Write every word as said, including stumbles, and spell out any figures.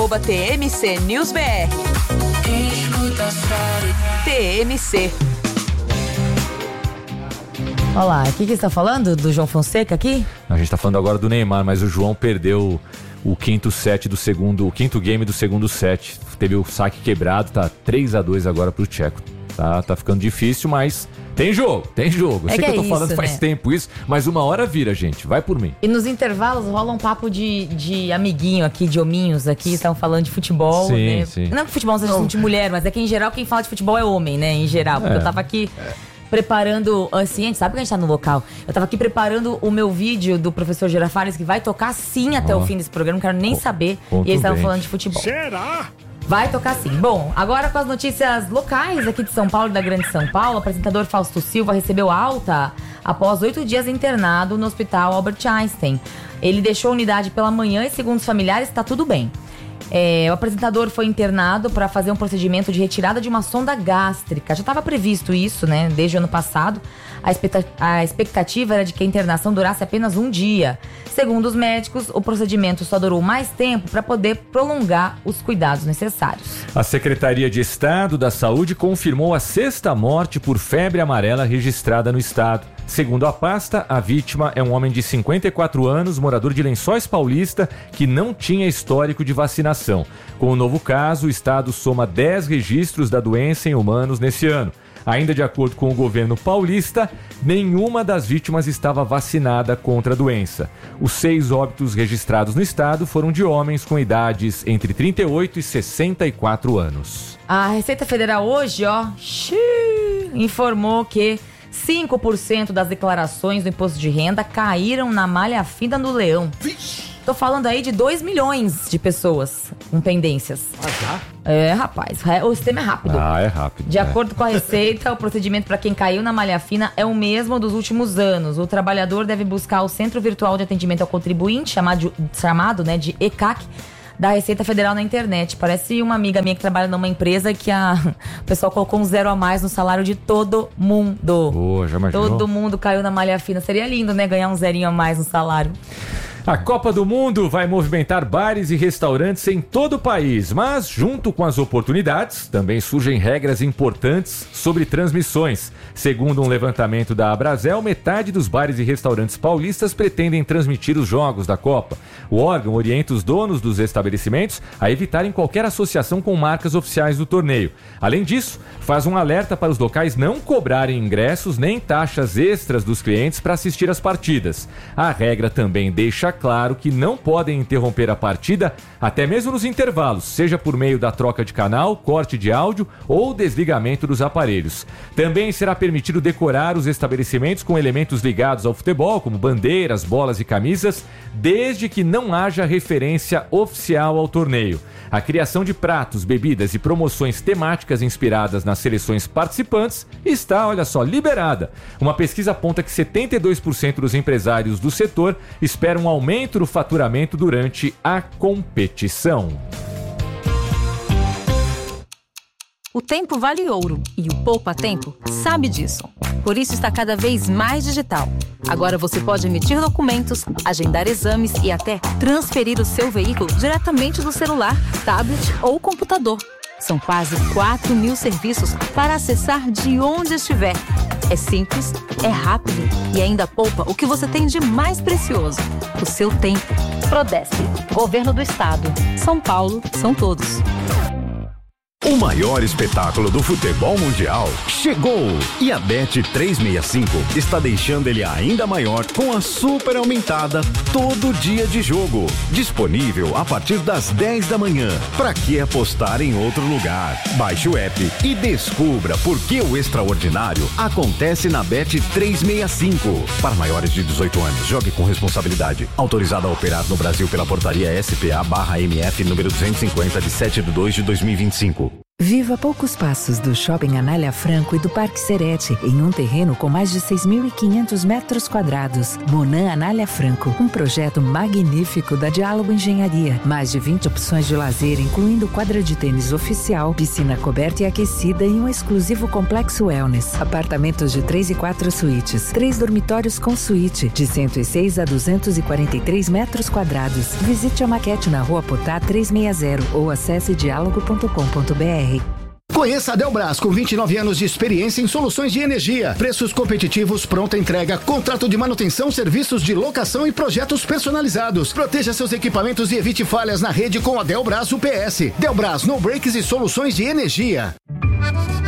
arroba T M C News B R. T M C. Olá, o que, que você está falando? Do João Fonseca aqui? A gente está falando agora do Neymar, mas o João perdeu o quinto set do segundo, o quinto game do segundo set. Teve o saque quebrado, tá três a dois agora pro tcheco. Tá, tá ficando difícil, mas tem jogo, tem jogo. Eu é sei que, que eu tô é falando isso, faz né? tempo isso, mas uma hora vira, gente. Vai por mim. E nos intervalos rola um papo de, de amiguinho aqui, de hominhos aqui, estão falando de futebol, sim, né? Sim. Não que futebol seja assunto de mulher, mas é que em geral quem fala de futebol é homem, né? Em geral, porque É. eu tava aqui preparando, assim, a gente sabe que a gente tá no local. Eu tava aqui preparando o meu vídeo do professor Girafales, que vai tocar sim até Ó. o fim desse programa, não quero nem Co- saber. conta E eles bem. estavam falando de futebol. Será? Vai tocar sim. Bom, agora com as notícias locais aqui de São Paulo e da Grande São Paulo, o apresentador Fausto Silva recebeu alta após oito dias internado no Hospital Albert Einstein. Ele deixou a unidade pela manhã e, segundo os familiares, está tudo bem. É, o apresentador foi internado para fazer um procedimento de retirada de uma sonda gástrica. Já estava previsto isso, né, desde o ano passado. A, expecta- a expectativa era de que a internação durasse apenas um dia. Segundo os médicos, o procedimento só durou mais tempo para poder prolongar os cuidados necessários. A Secretaria de Estado da Saúde confirmou a sexta morte por febre amarela registrada no estado. Segundo a pasta, a vítima é um homem de cinquenta e quatro anos, morador de Lençóis Paulista, que não tinha histórico de vacinação. Com o novo caso, o estado soma dez registros da doença em humanos nesse ano. Ainda de acordo com o governo paulista, nenhuma das vítimas estava vacinada contra a doença. Os seis óbitos registrados no estado foram de homens com idades entre trinta e oito e sessenta e quatro anos. A Receita Federal hoje, ó, xiii, informou que cinco por cento das declarações do imposto de renda caíram na malha fina do leão. Tô falando aí de dois milhões de pessoas com pendências. Ah, já? É, rapaz, o sistema é rápido. Ah, é rápido. De é. acordo com a Receita, o procedimento para quem caiu na malha fina é o mesmo dos últimos anos. O trabalhador deve buscar o Centro Virtual de Atendimento ao Contribuinte, chamado, chamado né, de E C A C, da Receita Federal na internet. Parece uma amiga minha que trabalha numa empresa que a... o pessoal colocou um zero a mais no salário de todo mundo. Pô, já imaginou? Todo mundo caiu na malha fina. Seria lindo, né? Ganhar um zerinho a mais no salário. A Copa do Mundo vai movimentar bares e restaurantes em todo o país, mas junto com as oportunidades, também surgem regras importantes sobre transmissões. Segundo um levantamento da Abrazel, metade dos bares e restaurantes paulistas pretendem transmitir os jogos da Copa. O órgão orienta os donos dos estabelecimentos a evitarem qualquer associação com marcas oficiais do torneio. Além disso, faz um alerta para os locais não cobrarem ingressos nem taxas extras dos clientes para assistir às partidas. A regra também deixa claro que não podem interromper a partida até mesmo nos intervalos, seja por meio da troca de canal, corte de áudio ou desligamento dos aparelhos. Também será permitido decorar os estabelecimentos com elementos ligados ao futebol, como bandeiras, bolas e camisas, desde que não haja referência oficial ao torneio. A criação de pratos, bebidas e promoções temáticas inspiradas nas seleções participantes está, olha só, liberada. Uma pesquisa aponta que setenta e dois por cento dos empresários do setor esperam um aumento no faturamento durante a competição. O tempo vale ouro e o poupa-tempo sabe disso. Por isso está cada vez mais digital. Agora você pode emitir documentos, agendar exames e até transferir o seu veículo diretamente do celular, tablet ou computador. São quase quatro mil serviços para acessar de onde estiver. É simples, é rápido e ainda poupa o que você tem de mais precioso: o seu tempo. Prodesp, Governo do Estado. São Paulo, são todos. O maior espetáculo do futebol mundial chegou! E a Bet trezentos e sessenta e cinco está deixando ele ainda maior com a super aumentada Todo Dia de Jogo. Disponível a partir das dez da manhã. Pra que apostar em outro lugar? Baixe o app e descubra por que o extraordinário acontece na Bet trezentos e sessenta e cinco. Para maiores de dezoito anos, jogue com responsabilidade. Autorizado a operar no Brasil pela portaria S P A barra M F número duzentos e cinquenta de sete de dois de dois mil e vinte e cinco. Viva poucos passos do Shopping Anália Franco e do Parque Serete, em um terreno com mais de seis mil e quinhentos metros quadrados. Monan Anália Franco, um projeto magnífico da Diálogo Engenharia. Mais de vinte opções de lazer, incluindo quadra de tênis oficial, piscina coberta e aquecida e um exclusivo complexo wellness. Apartamentos de três e quatro suítes, três dormitórios com suíte, de cento e seis a duzentos e quarenta e três metros quadrados. Visite a maquete na Rua Potá trezentos e sessenta ou acesse diálogo ponto com ponto br. Conheça a Delbras, com vinte e nove anos de experiência em soluções de energia, preços competitivos, pronta entrega, contrato de manutenção, serviços de locação e projetos personalizados. Proteja seus equipamentos e evite falhas na rede com a Delbras U P S. Delbras, no breaks e soluções de energia.